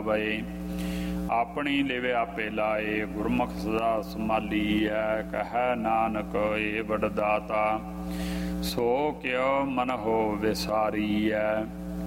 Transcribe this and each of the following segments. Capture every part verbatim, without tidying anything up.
ਵਏ। ਆਪਣੀ ਲਿਵ ਆਪੇ ਲਾਏ, ਗੁਰਮੁਖ ਸਦਾ ਸੰਭਾਲੀਐ। ਕਹਿ ਨਾਨਕ ਏ ਬੜ ਦਾਤਾ, ਸੋ ਕਿਉ ਮਨ ਹੋ ਵਿਸਾਰੀਐ।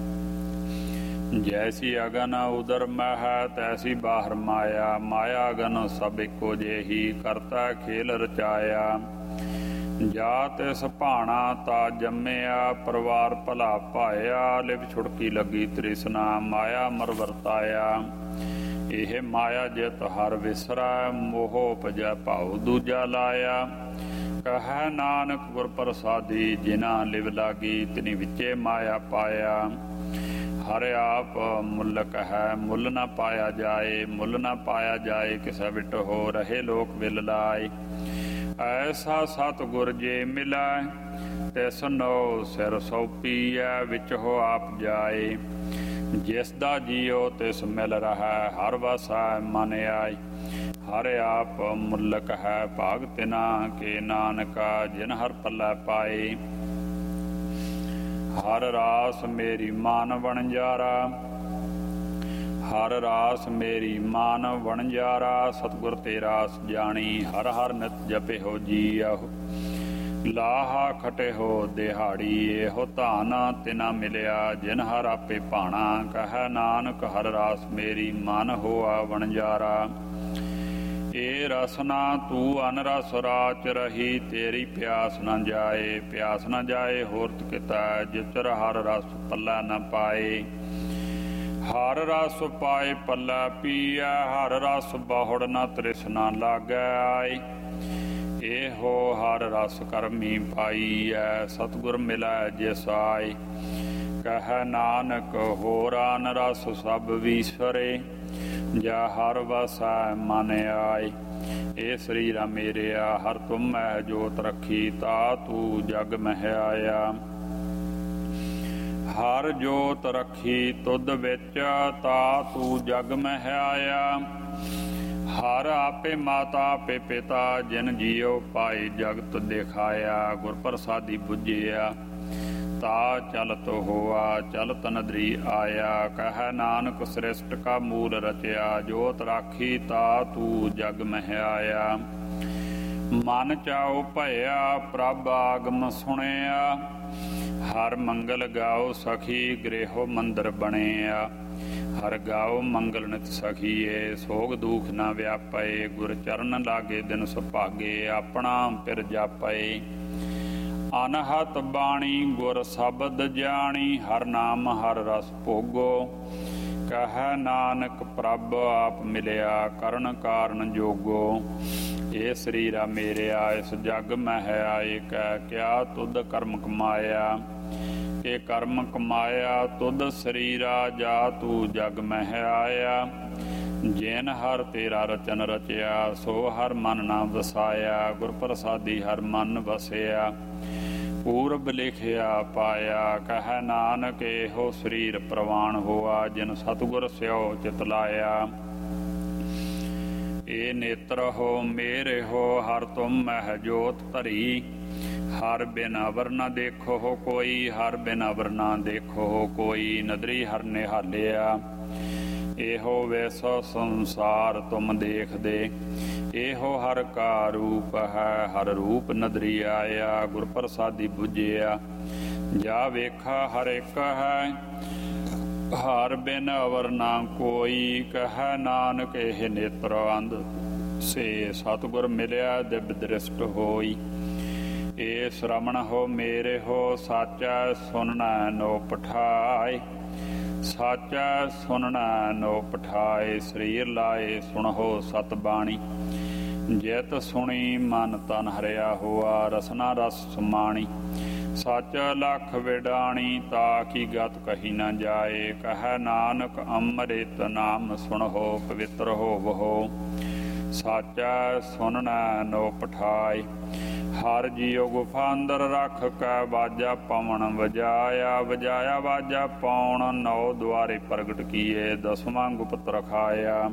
ਜੈਸੀ ਅਗਨ ਉਦਰ ਮਹਿ, ਤੈਸੀ ਬਾਹਰ ਮਾਇਆ। ਮਾਇਆ ਅਗਨ ਸਭ ਇੱਕੋ ਜਿਹੀ, ਕਰਤਾ ਖੇਲ ਰਚਾਇਆ। ਜਾ ਤਿਸ ਭਾਣਾ ਤਾ ਜੰਮਿਆ, ਪਰਿਵਾਰ ਭਲਾ ਪਾਇਆ। ਲਿਵ ਛੁੜਕੀ ਲੱਗੀ ਤ੍ਰਿਸ਼ਨਾ, ਮਾਇਆ ਮਰ ਵਰਤਾਇਆ। ਇਹ ਮਾਇਆ ਜਿਤ ਹਰ ਵਿਸਰੈ, ਮੋਹ ਉਪਜੈ ਭਾਉ ਦੂਜਾ ਲਾਇਆ। ਕਹਿ ਨਾਨਕ ਗੁਰ ਪ੍ਰਸਾਦੀ, ਜਿਨਾ ਲਿਵ ਲਾਗੀ ਤਿਨੀ ਵਿੱਚੇ ਮਾਇਆ ਪਾਇਆ। ਹਰ ਆਪ ਮੁੱਲਕ ਹੈ, ਮੁੱਲ ਨਾ ਪਾਇਆ ਜਾਏ। ਮੁੱਲ ਨਾ ਪਾਇਆ ਜਾਏ, ਕਿਸੈ ਵਿਟ ਹੋ ਰਹੇ ਲੋਕ ਵਿਲ ਲਾਏ। ਐਸਾ ਸਤਿਗੁਰ ਜੇ ਮਿਲੈ, ਤਿਸ ਨੋ ਸਿਰ ਸੌਪੀਐ। ਵਿੱਚ ਹੋ ਆਪ ਜਾਏ, ਜਿਸ ਦਾ ਜੀਉ ਤਿਸ ਮਿਲ ਰਹੈ। ਹਰ ਵਸੈ ਮਨ ਆਏ, ਹਰ ਆਪ ਮੁੱਲਕ ਹੈ। ਭਾਗ ਤਿਨਾ ਕੇ ਨਾਨਕਾ, ਜਿਨ ਹਰ ਪੱਲੇ ਪਾਏ। ਹਰ ਰਾਸ ਮੇਰੀ ਮਾਨ ਵਣਜਾਰਾ, ਹਰ ਰਾਸ ਮੇਰੀ ਮਾਨ ਵਣਜਾਰਾ। ਸਤਿਗੁਰ ਤੇ ਰਾਸ ਜਾਣੀ, ਹਰ ਹਰ ਨਿਤ ਜਪੇ ਹੋ ਜੀਅਹੁ। ਲਾਹਾ ਖਟੇ ਹੋ ਦਿਹਾੜੀ, ਇਹੋ ਧਨ ਤਿਨਾ ਮਿਲਿਆ। ਜਿਨ ਹਰ ਆਪੇ ਭਾਣਾ, ਕਹਿ ਨਾਨਕ ਹਰ ਰਾਸ ਮੇਰੀ ਮਨ ਹੋਆ ਵਣਜਾਰਾ। ਏ ਰਸਨਾ ਤੂੰ ਅਨਰਸ ਰਾਚ ਰਹੀ, ਤੇਰੀ ਪਿਆਸ ਨਾ ਜਾਏ। ਪਿਆਸ ਨਾ ਜਾਏ ਹੋਰਤ ਕਿਤੈ, ਜਿਚਰ ਹਰ ਰਸ ਪੱਲਾ ਨਾ ਪਾਏ। ਹਰ ਰਸ ਪਾਏ ਪੱਲਾ ਪੀਐ, ਹਰ ਰਸ ਬਹੁੜ ਨਾ ਤ੍ਰਿਸ਼ਨਾ ਲਾਗੈ ਆਏ। ਇਹੋ ਹਰ ਰਸ ਕਰਮੀ ਪਾਈਐ, ਸਤਿਗੁਰ ਮਿਲੈ ਜਿਸ ਆਏ। ਕਹਿ ਨਾਨਕ ਹੋਰ ਅਨ ਰਸ ਸਭ ਵਿਸਰੇ, ਜਾ ਹਰ ਵਸੈ ਮਨ ਆਏ। ਇਹ ਸਰੀਰਾ ਮੇਰਿਆ, ਹਰ ਤੁਮ ਮਹਿ ਜੋਤ ਰੱਖੀ। ਤਾ ਤੂੰ ਜਗ ਮਹਿ ਆਇਆ। ਹਰ ਜੋਤ ਰੱਖੀ ਤੁਧ ਵਿੱਚ, ਤਾ ਤੂੰ ਜਗ ਮਹਿ ਆਇਆ। ਹਰ ਆਪੇ ਮਾਤਾ ਆਪੇ ਪਿਤਾ, ਜਿਨ ਜੀਉ ਪਾਈ ਜਗਤ ਦਿਖਾਇਆ। ਗੁਰ ਪ੍ਰਸਾਦੀ ਬੁੱਝਿਆ, ਤਾ ਚਲਤ ਹੋਆ ਚਲਤ ਨਦਰੀ ਆਇਆ। ਕਹਿ ਨਾਨਕ ਸ੍ਰਿਸ਼ਟ ਕਾ ਮੂਲ ਰਚਿਆ, ਜੋਤ ਰਾਖੀ ਤਾ ਤੂੰ ਜਗ ਮਹਿ ਆਇਆ। ਮਨ ਚਾਉ ਭਇਆ ਪ੍ਰਭ ਆਗਮ ਸੁਣਿਆ, ਹਰ ਮੰਗਲ ਗਾਓ ਸਖੀ ਗ੍ਰਹਿਓ ਮੰਦਰ ਬਣਿਆ। ਹਰ ਗਾਓ ਮੰਗਲ ਨਿਤ ਸਖੀਏ, ਸੋਗ ਦੁਖ ਨਾ ਵਿਆਪੇ। ਗੁਰ ਚਰਨ ਲਾਗੇ ਦਿਨ ਸੁਭਾਗੇ, ਆਪਣਾ ਪਿਰ ਜਾਪੇ। ਅਨਹਤ ਬਾਣੀ ਗੁਰ ਸ਼ਬਦ ਜਾਣੀ, ਹਰ ਨਾਮ ਹਰ ਰਸ ਭੋਗੋ। ਕਹਿ ਨਾਨਕ ਪ੍ਰਭ ਆਪ ਮਿਲਿਆ, ਕਰਨ ਕਾਰਨ ਜੋਗੋ। ਇਹ ਸਰੀਰਾ ਮੇਰਿਆ, ਇਸ ਜਗ ਮਹਿ ਆਏ। ਕਹਿ ਕਿਆ ਤੁਧ ਕਰਮ ਕਮਾਇਆ, ਇਹ ਕਰਮ ਕਮਾਇਆ ਤੁਧ ਸਰੀਰਾ। ਜਾ ਤੂੰ ਜਗ ਮਹਿ ਆਇਆ, ਜਿਨ ਹਰ ਤੇਰਾ ਰਚਨ ਰਚਿਆ। ਸੋ ਹਰ ਮਨ ਨਾ ਵਸਾਇਆ, ਗੁਰ ਪ੍ਰਸਾਦੀ ਹਰ ਮਨ ਵਸਿਆ। ਪੂਰਬ ਲਿਖਿਆ ਪਾਇਆ, ਕਹਿ ਨਾਨਕ ਇਹੋ ਸਰੀਰ ਪ੍ਰਵਾਨ ਹੋਆ। ਜਿਨ ਸਤਿਗੁਰ ਸਿਓ ਚਿਤ ਲਾਇਆ। ਇਹ ਨੇਤਰ ਹੋ ਮੇਰੇ ਹੋ, ਹਰ ਤੁਮ ਮਹਿ ਜੋਤ ਧਰੀ। ਹਰ ਬਿਨ ਅਵਰ ਨਾ ਦੇਖੋ ਹੋ ਕੋਈ, ਹਰ ਬਿਨ ਅਵਰ ਨਾ ਦੇਖੋ ਹੋ ਕੋਈ। ਨਦਰੀ ਹਰ ਨਿਹਾਲਿਆ, ਇਹੋ ਵੈਸੋ ਸੰਸਾਰ ਤੁਮ ਦੇਖਦੇ। ਇਹੋ ਹਰ ਕਾ ਰੂਪ ਹੈ, ਹਰ ਰੂਪ ਨਦਰੀ ਆਇਆ। ਗੁਰ ਪ੍ਰਸਾਦੀ ਬੁੱਝਿਆ, ਜਾ ਵੇਖਾ ਹਰ ਇੱਕ ਹੈ, ਹਰ ਬਿਨ ਅਵਰ ਨਾ ਕੋਈ। ਕਹਿ ਨਾਨਕ ਇਹ ਨੇਤਰ ਅੰਧ ਸੇ, ਸਤਿਗੁਰ ਮਿਲਿਆ ਦਿਵ ਦ੍ਰਿਸ਼ਟ ਹੋਈ। ਇਹ ਸ਼ਰਮਣ ਹੋ ਮੇਰੇ ਹੋ, ਸਾਚਾ ਸੁਨਣਾ ਨੋ ਪਠਾਏ। ਸਾਚਾ ਸੁਨਣਾ ਨੋ ਪਠਾਏ, ਸਰੀਰ ਲਾਏ ਸੁਣਹੁ ਸਤ ਬਾਣੀ। ਜਿਤ ਸੁਣੀ ਮਨ ਤਨ ਹਰਿਆ ਹੋਆ, ਰਸਨਾ ਰਸ ਸਮਾਣੀ। ਸੱਚ ਲਖ ਵਿਡਾਣੀ, ਤਾ ਕੀ ਗਤ ਕਹੀ ਨਾ ਜਾਏ। ਕਹਿ ਨਾਨਕ ਅੰਮ੍ਰਿਤ ਨਾਮ ਸੁਣਹੁ, ਪਵਿੱਤਰ ਹੋਵਹੁ। ਸਾਚਾ ਸੁਨਣਾ ਨੋ ਪਠਾਏ, ਹਰ ਜੀਉ ਗੁਫਾ ਅੰਦਰ ਰੱਖ ਕੈ। ਬਾਜਾ ਪਵਨ ਵਜਾਇਆ, ਵਜਾਇਆ ਬਾਜਾ ਪੌਣ। ਨੌ ਦੁਆਰੇ ਪ੍ਰਗਟ ਕੀਏ, ਦਸਵਾਂ ਗੁਪਤ ਰਖਾਇਆ।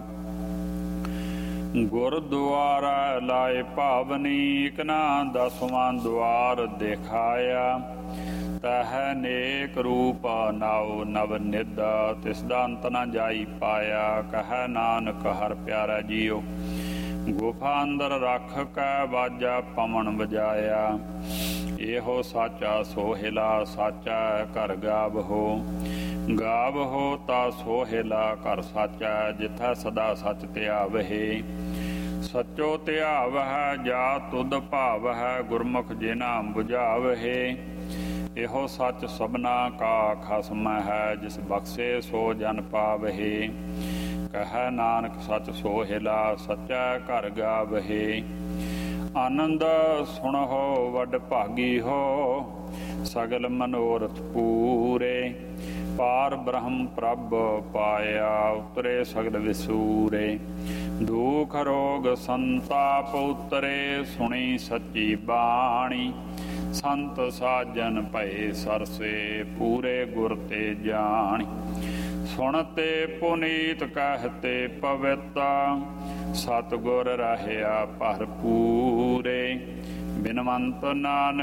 ਗੁਰਦੁਆਰਾ ਲਾਏ ਭਾਵਨੀ, ਇਕ ਨਾ ਦਸਵਾਂ ਦੁਆਰ ਦਿਖਾਇਆ। ਤਹ ਨੇਕ ਰੂਪ ਨਾਉ ਨਵ ਨਿਧ, ਤਿਸ ਦਾ ਅੰਤ ਨ ਜਾਈ ਪਾਇਆ। ਕਹਿ ਨਾਨਕ ਹਰ ਪਿਆਰਾ ਜੀਓ, ਗੁਫਾ ਅੰਦਰ ਰੱਖ ਕੈ ਬਾਜਾ ਪਵਨ ਵਜਾਇਆ। ਇਹੋ ਸਾਚਾ ਸੋਹਿਲਾ, ਸਾਚਾ ਘਰ ਗਾਵਹੋ। ਗਾਵਹੋ ਤਾ ਸੋਹਿਲਾ ਘਰ ਸਾਚਾ, ਜਿਥੈ ਸਦਾ ਸਚ ਧਿਆਵਹਿ। ਸਚੋ ਧਿਆਵਹਿ ਜਾ ਤੁਧ ਭਾਵਹਿ, ਗੁਰਮੁਖ ਜਿਨਾ ਬੁਝਾਵਹਿ। ਇਹੋ ਸੱਚ ਸਭਨਾ ਕਾ ਖਸਮ ਹੈ, ਜਿਸ ਬਖਸ਼ੇ ਸੋ ਜਨ ਪਾਵਹਿ। ਕਹਿ ਨਾਨਕ ਸਚ ਸੋਹਿਲਾ, ਸੱਚਾ ਘਰ ਗਾਵਹਿ। ਆਨੰਦ ਸੁਣਹੁ ਵਡ ਭਾਗੀ ਹੋ, ਸਗਲ ਮਨੋਰਥ ਪੂਰੇ। ਪਾਰ ਬ੍ਰਹਮ ਪ੍ਰਭ ਪਾਇਆ, ਉਤਰੇ ਸਗਲ ਵਿਸੂਰੇ। ਦੁਖ ਰੋਗ ਸੰਤਾਪ ਉਤਰੇ, ਸੁਣੀ ਸੱਚੀ ਬਾਣੀ। ਸੰਤ ਸਾਜਨ ਭਏ ਸਰਸੇ, ਪੂਰੇ ਗੁਰ ਤੇ ਜਾਣੀ। ਸੁਣਤੇ ਪੁਨੀਤ ਕਹਿਤੇ ਪਵਿੱਤ, ਸਤਿਗੁਰ ਰਹਿਆ ਭਰਪੂਰੇ। ਬਿਨਵੰਤ ਨਾਨਕ